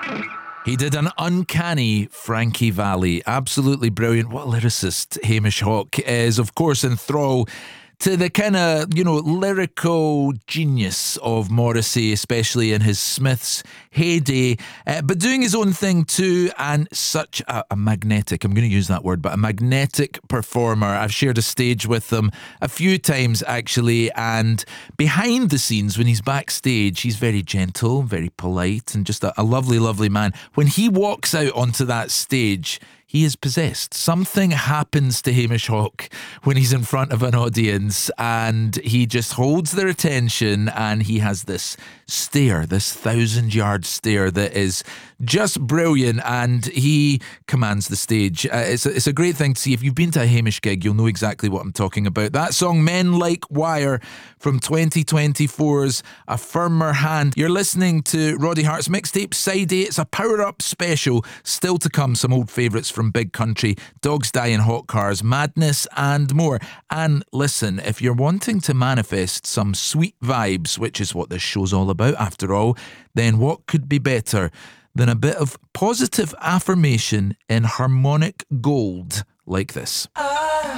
He did an uncanny Frankie Valli. Absolutely brilliant. What a lyricist Hamish Hawk is. Of course, in thrall to the kind of, lyrical genius of Morrissey, especially in his Smiths heyday, but doing his own thing too, and such a magnetic, I'm going to use that word, but a magnetic performer. I've shared a stage with them a few times actually, and behind the scenes, when he's backstage, he's very gentle, very polite, and just a lovely, lovely man. When he walks out onto that stage, he is possessed. Something happens to Hamish Hawk when he's in front of an audience, and he just holds their attention, and he has this stare, this 1,000-yard stare that is just brilliant, and he commands the stage. It's a great thing to see. If you've been to a Hamish gig, you'll know exactly what I'm talking about. That song, Men Like Wire, from 2024's A Firmer Hand. You're listening to Roddy Hart's mixtape Side A. It's a power-up special. Still to come, some old favourites from Big Country, Dogs Die in Hot Cars, Madness, and more. And listen, if you're wanting to manifest some sweet vibes, which is what this show's all about after all, then what could be better than a bit of positive affirmation in harmonic gold like this?